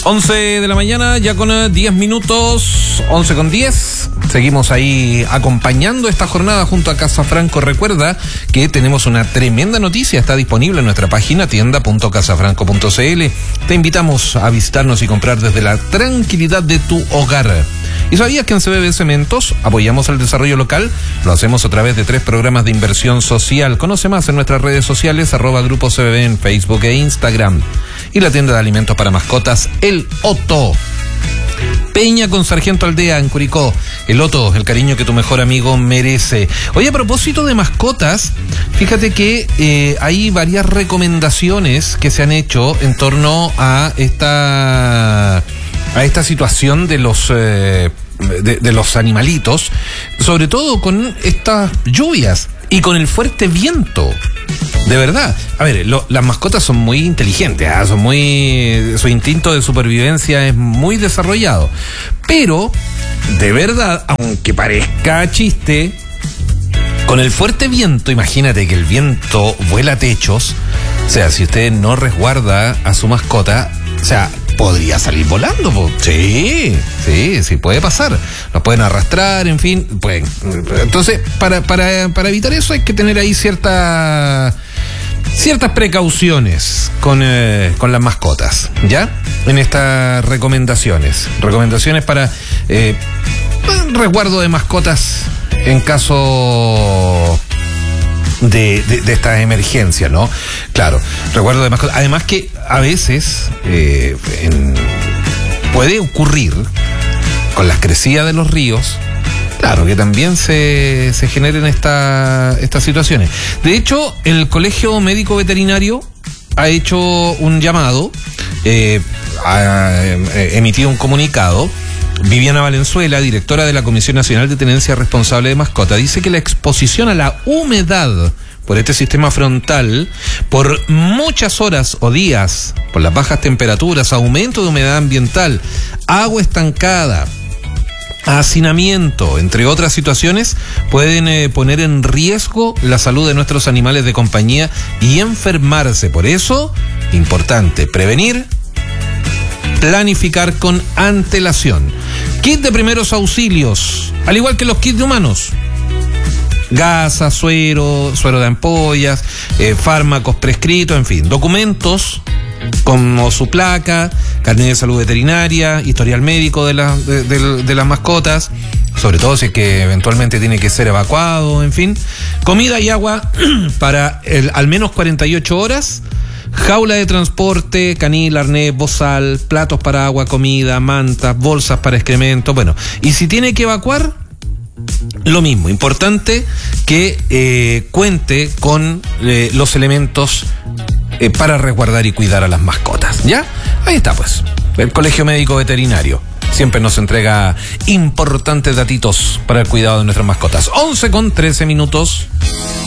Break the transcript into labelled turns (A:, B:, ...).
A: 11 de la mañana, ya con 10 minutos, 11 con 10. Seguimos ahí acompañando esta jornada junto a Casa Franco. Recuerda que tenemos una tremenda noticia, está disponible en nuestra página tienda.casafranco.cl. Te invitamos a visitarnos y comprar desde la tranquilidad de tu hogar. ¿Y sabías que en CBB Cementos apoyamos el desarrollo local? Lo hacemos a través de 3 programas de inversión social. Conoce más en nuestras redes sociales, @Grupo CBB en Facebook e Instagram. Y la tienda de alimentos para mascotas, El Otto. Peña con Sargento Aldea en Curicó. El Otto, el cariño que tu mejor amigo merece. Oye, a propósito de mascotas, fíjate que hay varias recomendaciones que se han hecho en torno a esta situación de los animalitos, sobre todo con estas lluvias y con el fuerte viento. De verdad, a ver, las mascotas son muy inteligentes, su instinto de supervivencia es muy desarrollado, pero de verdad, aunque parezca chiste, con el fuerte viento, imagínate que el viento vuela techos, o sea, si usted no resguarda a su mascota, o sea, podría salir volando, po. Sí, puede pasar. Nos pueden arrastrar, en fin, pueden. Entonces, para evitar eso hay que tener ahí ciertas precauciones con las mascotas, ¿ya? En estas recomendaciones para resguardo de mascotas en caso de esta emergencia, ¿no? Claro, recuerdo de mascotas. Además que a veces puede ocurrir con las crecidas de los ríos, claro, que también se generen estas situaciones. De hecho, el Colegio Médico Veterinario ha hecho un llamado, ha emitido un comunicado. Viviana Valenzuela, directora de la Comisión Nacional de Tenencia Responsable de Mascotas, dice que la exposición a la humedad por este sistema frontal, por muchas horas o días, por las bajas temperaturas, aumento de humedad ambiental, agua estancada, hacinamiento, entre otras situaciones, pueden poner en riesgo la salud de nuestros animales de compañía y enfermarse. Por eso, importante, prevenir, planificar con antelación. Kit de primeros auxilios, al igual que los kits de humanos. Gasas, suero de ampollas, fármacos prescritos, en fin. Documentos como su placa, carnet de salud veterinaria, historial médico de las mascotas, sobre todo si es que eventualmente tiene que ser evacuado, en fin. Comida y agua para al menos 48 horas. Jaula de transporte, canil, arnés, bozal, platos para agua, comida, mantas, bolsas para excremento. Bueno, y si tiene que evacuar, lo mismo. Importante que cuente con los elementos para resguardar y cuidar a las mascotas. ¿Ya? Ahí está, pues. El Colegio Médico Veterinario siempre nos entrega importantes datitos para el cuidado de nuestras mascotas. 11 con 13 minutos.